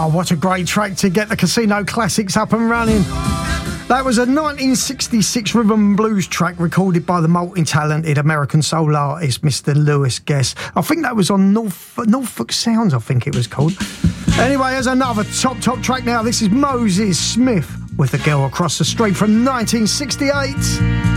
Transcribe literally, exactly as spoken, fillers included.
Oh, what a great track to get the Casino Classics up and running. That was a nineteen sixty-six rhythm and blues track recorded by the multi-talented American soul artist Mister Lewis Guess. I think that was on North, Norfolk Sounds, I think it was called. Anyway, here's another top, top track now. This is Moses Smith with The Girl Across the Street from nineteen sixty-eight.